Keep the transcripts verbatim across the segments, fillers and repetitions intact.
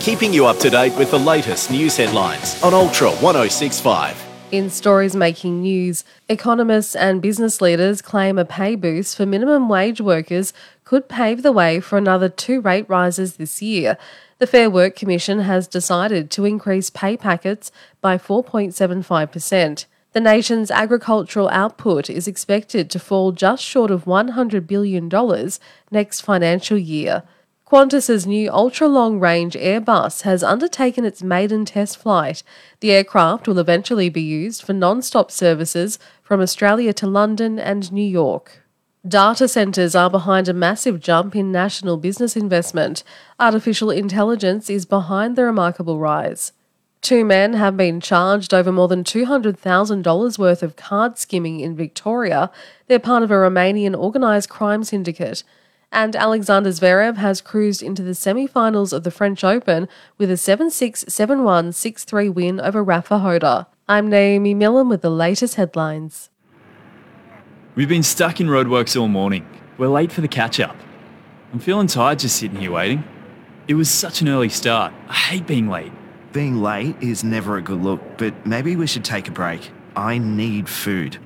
keeping you up to date with the latest news headlines on Ultra one oh six point five. In stories making news, economists and business leaders claim a pay boost for minimum wage workers could pave the way for another two rate rises this year. The Fair Work Commission has decided to increase pay packets by four point seven five percent. The nation's agricultural output is expected to fall just short of one hundred billion dollars next financial year. Qantas's new ultra-long-range Airbus has undertaken its maiden test flight. The aircraft will eventually be used for non-stop services from Australia to London and New York. Data centres are behind a massive jump in national business investment. Artificial intelligence is behind the remarkable rise. Two men have been charged over more than two hundred thousand dollars worth of card skimming in Victoria. They're part of a Romanian organised crime syndicate. And Alexander Zverev has cruised into the semi-finals of the French Open with a seven six, seven one, six three win over Rafa Hoda. I'm Naomi Millen with the latest headlines. We've been stuck in roadworks all morning. We're late for the catch-up. I'm feeling tired just sitting here waiting. It was such an early start. I hate being late. Being late is never a good look, but maybe we should take a break. I need food.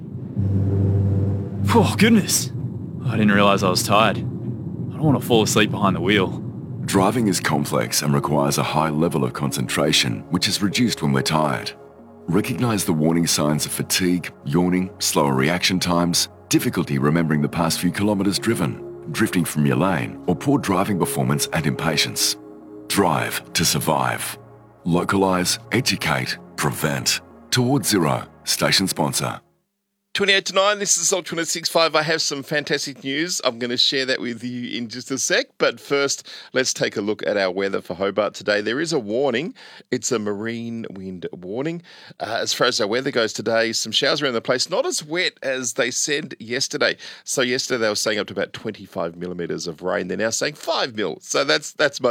Oh, goodness. I didn't realise I was tired. I don't want to fall asleep behind the wheel. Driving is complex and requires a high level of concentration, which is reduced when we're tired. Recognise the warning signs of fatigue, yawning, slower reaction times, difficulty remembering the past few kilometres driven, drifting from your lane, or poor driving performance and impatience. Drive to survive. Localise, educate, prevent. Towards Zero, station sponsor. twenty-eight to nine, this is Ultra one oh six point five. I have some fantastic news. I'm going to share that with you in just a sec. But first, let's take a look at our weather for Hobart today. There is a warning. It's a marine wind warning. Uh, as far as our weather goes today, some showers around the place. Not as wet as they said yesterday. So yesterday they were saying up to about twenty-five millimetres of rain. They're now saying five mil. So that's that's much